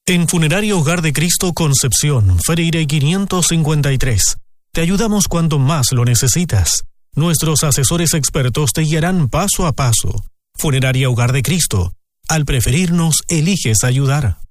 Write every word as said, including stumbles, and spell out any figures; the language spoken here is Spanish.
En Funeraria Hogar de Cristo Concepción, Freire quinientos cincuenta y tres, te ayudamos cuando más lo necesitas. Nuestros asesores expertos te guiarán paso a paso. Funeraria Hogar de Cristo. Al preferirnos, eliges ayudar.